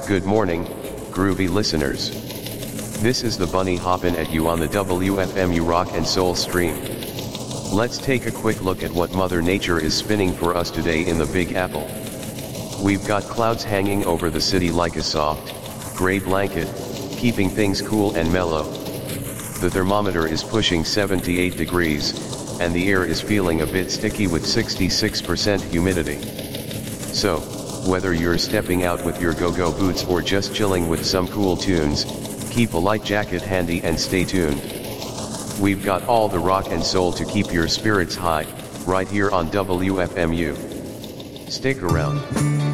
Good morning, groovy listeners. This is the Bunny hoppin' at you on the WFMU Rock and Soul stream. Let's take a quick look at what Mother Nature is spinning for us today in the Big Apple. We've got clouds hanging over the city like a soft, gray blanket, keeping things cool and mellow. The thermometer is pushing 78 degrees, and the air is feeling a bit sticky with 66% humidity. So, whether you're stepping out with your go-go boots or just chilling with some cool tunes, keep a light jacket handy and stay tuned. We've got all the rock and soul to keep your spirits high, right here on WFMU. Stick around.